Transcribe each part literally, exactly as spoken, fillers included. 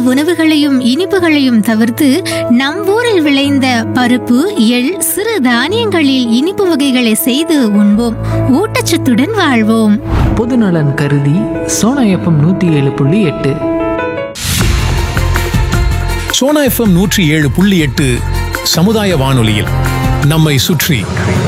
உணவுகளையும் இனிப்புகளையும் தவிர்த்து நம் ஊரில் விளைந்த பருப்பு, எள், சிறு தானியங்களில் இனிப்பு வகைகளை செய்து உண்போம். ஊட்டச்சத்துடன் வாழ்வோம். பொதுநலன் கருதி சோனா எஃப்எம் நூற்றி ஏழு புள்ளி எட்டு. சோனா எஃப்எம் நூற்றி ஏழு புள்ளி எட்டு சமுதாய வானொலியில் நம்மை சுற்றி.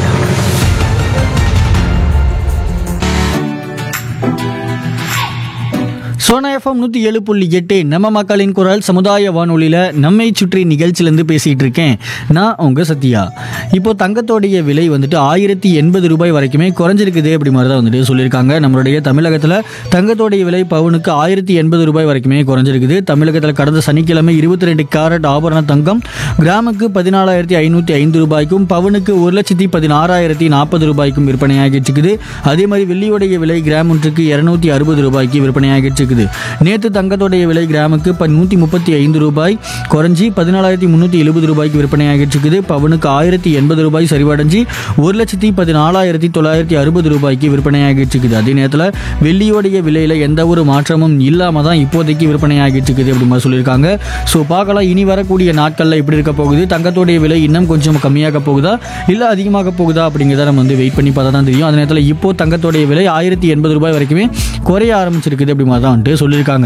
சோனா எஃப்எம் நூற்றி ஏழு புள்ளி எட்டு நம்ம மக்களின் குரல் சமுதாய வானொலியில் நம்மை சுற்றி நிகழ்ச்சியிலேருந்து பேசிகிட்டு இருக்கேன் நான் உங்கள் சத்யா. இப்போ தங்கத்தோடைய விலை வந்துட்டு ஆயிரத்தி எண்பது ரூபாய் வரைக்குமே குறைஞ்சிருக்குது அப்படி மாதிரி தான் வந்துட்டு சொல்லியிருக்காங்க. நம்மளுடைய தமிழகத்தில் தங்கத்தோடைய விலை பவுனுக்கு ஆயிரத்தி எண்பது ரூபாய் வரைக்குமே குறைஞ்சிருக்குது. தமிழகத்தில் கடந்த சனிக்கிழமை இருபத்தி ரெண்டு கேரட் ஆபரண தங்கம் கிராமுக்கு பதினாலாயிரத்தி ஐநூற்றி ஐந்து ரூபாய்க்கும் பவுனுக்கு ஒரு லட்சத்தி பதினாறாயிரத்தி நாற்பது ரூபாய்க்கும் விற்பனையாகிட்டு இருக்குது. அதே மாதிரி வெள்ளியோடைய விலை கிராம் ஒன்றுக்கு இரநூத்தி அறுபது ரூபாய்க்கு விற்பனையாகிட்டு இருக்குது. நேற்று தங்கத்தோடைய விலை கிராமுக்கு நூற்றி முப்பத்தி ஐந்து ரூபாய் குறைஞ்சி பதினாலாயிரத்தி முந்நூற்றி எழுபது ரூபாய்க்கு விற்பனையாகிட்டு இருக்குது. பவுனுக்கு ஆயிரத்தி எண்பது ரூபாய் சரிவடைஞ்சி ஒரு லட்சத்தி பதினாலாயிரத்தி தொள்ளாயிரத்தி அறுபது ரூபாய்க்கு விற்பனையாகிட்டு இருக்குது. அதே நேரத்தில் வெள்ளியோடைய விலையில் எந்த ஒரு மாற்றமும் இல்லாமல் தான் இப்போதைக்கு விற்பனையாகிட்டு இருக்குது அப்படி மாதிரி சொல்லியிருக்காங்க. ஸோ பார்க்கலாம் இனி வரக்கூடிய நாட்களில் எப்படி இருக்க போகுது, தங்கத்தோடைய விலை இன்னும் கொஞ்சம் கம்மியாக போகுதா இல்லை அதிகமாக போகுதா அப்படிங்கிறத நம்ம வந்து வெயிட் பண்ணி பார்த்தா தான் தெரியும். அதே நேரத்தில் இப்போ தங்கத்தோடைய விலை ஆயிரத்தி எண்பது ரூபாய் வரைக்குமே குறைய ஆரம்பிச்சிருக்குது அப்படி மாதிரி தான் வந்துட்டு சொல்லியிருக்காங்க.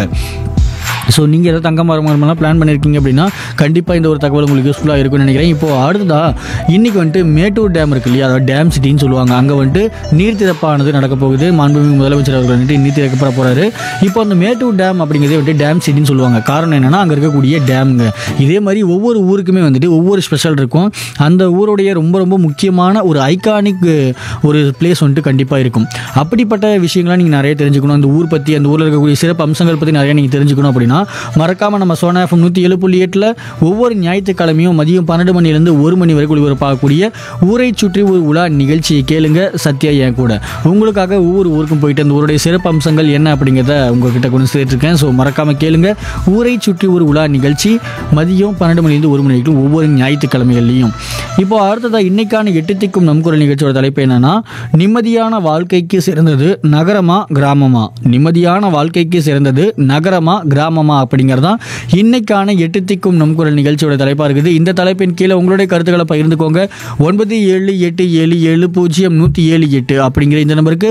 ஸோ நீங்கள் எதாவது தங்கம் மரமெல்லாம் பிளான் பண்ணியிருக்கீங்க அப்படின்னா கண்டிப்பாக இந்த ஒரு தகவல் உங்களுக்கு யூஸ்ஃபுல்லாக இருக்கும்னு நினைக்கிறேன். இப்போது அடுத்ததா இன்றைக்கி வந்துட்டு மேட்டூர் டேம் இருக்கு இல்லையா, அதாவது டேம் சிட்டின்னு சொல்லுவாங்க. அங்கே வந்துட்டு நீர் திறப்பானது நடக்க போகுது. மாண்புமிகு முதலமைச்சர் அவர்கள் வந்துட்டு நீர் திறக்கப்பட போகிறாரு. இப்போ அந்த மேட்டூர் டேம் அப்படிங்கிறதே வந்துட்டு டேம் சிட்டின்னு சொல்லுவாங்க. காரணம் என்னென்னா அங்கே இருக்கக்கூடிய டேம்ங்க. இதே மாதிரி ஒவ்வொரு ஊருக்குமே வந்துட்டு ஒவ்வொரு ஸ்பெஷல் இருக்கும். அந்த ஊருடைய ரொம்ப ரொம்ப முக்கியமான ஒரு ஐகானிக் ஒரு பிளேஸ் வந்துட்டு கண்டிப்பாக இருக்கும். அப்படிப்பட்ட விஷயங்கள்லாம் நீங்கள் நிறைய தெரிஞ்சுக்கணும். அந்த ஊர் பற்றி, அந்த ஊரில் இருக்கக்கூடிய சிறப்பு அம்சங்கள் பற்றி நிறைய நீங்கள் தெரிஞ்சுக்கணும் அப்படின்னா மறக்காம நம்ம சோனா எஃப்எம் நூற்றி ஏழு புள்ளி எட்டில் ஒவ்வொரு ஞாயிற்றுக்கிழமையும் மதியம் பன்னெண்டு மணிலேருந்து ஒரு மணி வரைக்கும் ஒளிபரப்பாகக்கூடிய ஊரை சுற்றி ஒரு உலா நிகழ்ச்சியை கேளுங்க. சத்யா என் கூட உங்களுக்காக ஒவ்வொரு ஊருக்கும் போயிட்டு அந்த ஊருடைய சிறப்பு அம்சங்கள் என்ன அப்படிங்கிறத உங்ககிட்ட கொண்டு சேர்த்துருக்கேன். ஸோ மறக்காம கேளுங்க. ஊரை சுற்றி ஒரு உலா நிகழ்ச்சி மதியம் பன்னெண்டு மணிலேருந்து ஒரு மணி வரைக்கும் ஒவ்வொரு ஞாயிற்றுக்கிழமைகள்லையும். இப்போ அடுத்ததாக இன்னைக்கான எட்டு திக்கும் நம் குரல் நிகழ்ச்சியோட தலைப்பு என்னன்னா, நிம்மதியான வாழ்க்கைக்கு சிறந்தது நகரமா கிராமமா, நிம்மதியான வாழ்க்கைக்கு சிறந்தது நகரமா கிராமமா அப்படிங்கிறதா இன்னைக்கான எட்டு திக்கும் நம் குரல் நிகழ்ச்சியோட தலைப்பாக இருக்குது. இந்த தலைப்பின் கீழே உங்களுடைய கருத்துக்களை பகிர்ந்துக்கோங்க. ஒன்பது ஏழு எட்டு ஏழு ஏழு பூஜ்ஜியம் நூற்றி ஏழு எட்டு அப்படிங்கிற இந்த நம்பருக்கு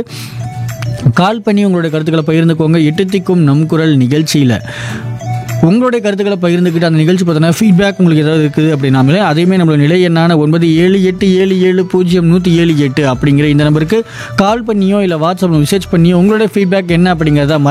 கால் பண்ணி உங்களுடைய கருத்துக்களை பகிர்ந்துக்கோங்க. எட்டு திக்கும் நம் குரல் நிகழ்ச்சியில் உங்களுடைய கருத்துக்களை பகிர்ந்துக்கிட்டு அந்த நிகழ்ச்சி பார்த்தீங்கன்னா ஃபீட்பேக் உங்களுக்கு ஏதாவது இருக்குது அப்படின்னாமலே அதேமாதிரி நம்மளோட நிலை என்னான ஒன்பது ஏழு எட்டு ஏழு ஏழு பூஜ்ஜியம் நூற்றி ஏழு எட்டு அப்படிங்கிற இந்த நம்பருக்கு கால் பண்ணியோ இல்லை வாட்ஸ்அப்பில் மெசேஜ் பண்ணியோ உங்களுடைய ஃபீட்பேக் என்ன அப்படிங்கிறத